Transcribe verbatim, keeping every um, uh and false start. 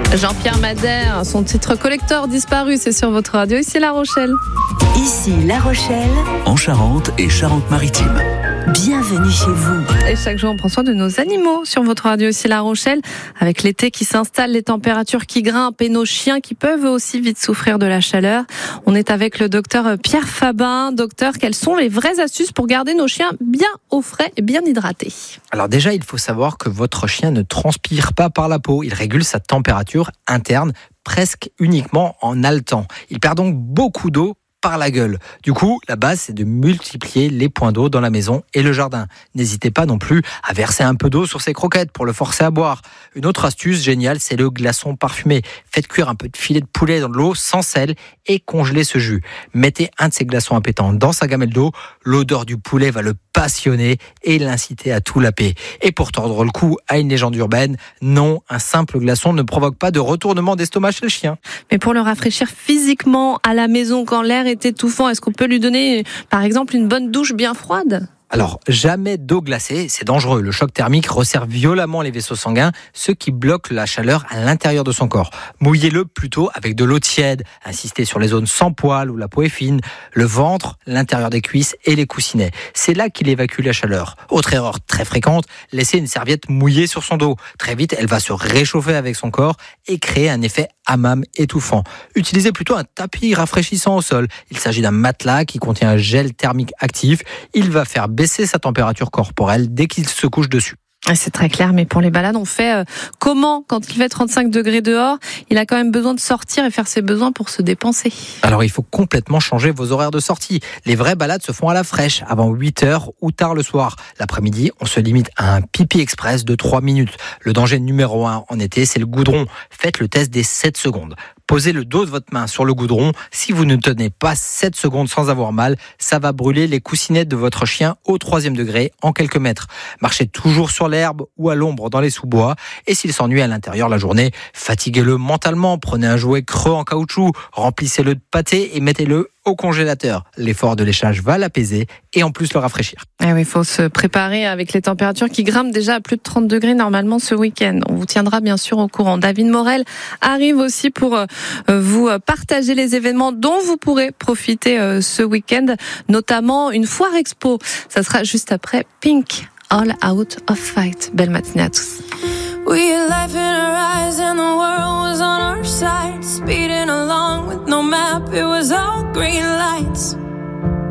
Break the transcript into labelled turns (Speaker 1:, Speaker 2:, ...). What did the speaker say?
Speaker 1: Jean-Pierre Madère, son titre collector disparu, c'est sur votre radio. Ici La Rochelle.
Speaker 2: Ici La Rochelle.
Speaker 3: En Charente et Charente-Maritime.
Speaker 2: Bienvenue chez vous.
Speaker 1: Et chaque jour, on prend soin de nos animaux sur votre radio ici La Rochelle. Avec l'été qui s'installe, les températures qui grimpent et nos chiens qui peuvent aussi vite souffrir de la chaleur. On est avec le docteur Pierre Fabin. Docteur, quelles sont les vraies astuces pour garder nos chiens bien au frais et bien hydratés?
Speaker 4: Alors déjà, il faut savoir que votre chien ne transpire pas par la peau. Il régule sa température interne presque uniquement en haletant. Il perd donc beaucoup d'eau par la gueule. Du coup, la base, c'est de multiplier les points d'eau dans la maison et le jardin. N'hésitez pas non plus à verser un peu d'eau sur ses croquettes pour le forcer à boire. Une autre astuce géniale, c'est le glaçon parfumé. Faites cuire un peu de filet de poulet dans de l'eau sans sel et congelez ce jus. Mettez un de ces glaçons appétants dans sa gamelle d'eau. L'odeur du poulet va le passionner et l'inciter à tout laper. Et pour tordre le cou à une légende urbaine, non, un simple glaçon ne provoque pas de retournement d'estomac chez le chien.
Speaker 1: Mais pour le rafraîchir physiquement à la maison quand l'air est étouffant, est-ce qu'on peut lui donner, par exemple, une bonne douche bien froide ?
Speaker 4: Alors, jamais d'eau glacée, c'est dangereux. Le choc thermique resserre violemment les vaisseaux sanguins, ce qui bloque la chaleur à l'intérieur de son corps. Mouillez-le plutôt avec de l'eau tiède. Insistez sur les zones sans poils où la peau est fine, le ventre, l'intérieur des cuisses et les coussinets. C'est là qu'il évacue la chaleur. Autre erreur très fréquente, laisser une serviette mouillée sur son dos. Très vite, elle va se réchauffer avec son corps et créer un effet hammam étouffant. Utilisez plutôt un tapis rafraîchissant au sol. Il s'agit d'un matelas qui contient un gel thermique actif. Il va faire baisser sa température corporelle dès qu'il se couche dessus.
Speaker 1: C'est très clair, mais pour les balades, on fait euh, comment quand il fait trente-cinq degrés dehors? Il a quand même besoin de sortir et faire ses besoins pour se dépenser.
Speaker 4: Alors il faut complètement changer vos horaires de sortie. Les vraies balades se font à la fraîche, avant huit heures ou tard le soir. L'après-midi, on se limite à un pipi express de trois minutes. Le danger numéro un en été, c'est le goudron. Faites le test des sept secondes. Posez le dos de votre main sur le goudron. Si vous ne tenez pas sept secondes sans avoir mal, ça va brûler les coussinettes de votre chien au troisième degré en quelques mètres. Marchez toujours sur l'herbe ou à l'ombre dans les sous-bois. Et s'il s'ennuie à l'intérieur la journée, fatiguez-le mentalement. Prenez un jouet creux en caoutchouc, remplissez-le de pâté et mettez-le au congélateur. L'effort de léchage va l'apaiser et en plus le rafraîchir.
Speaker 1: Eh oui, il faut se préparer avec les températures qui grimpent déjà à plus de trente degrés normalement ce week-end. On vous tiendra bien sûr au courant. David Morel arrive aussi pour euh, vous partager les événements dont vous pourrez profiter euh, ce week-end, notamment une foire expo. Ça sera juste après Pink, All Out of Fight. Belle matinée à tous.
Speaker 5: We had life in our eyes and the world was on our side, speeding along with no map, it was all green lights.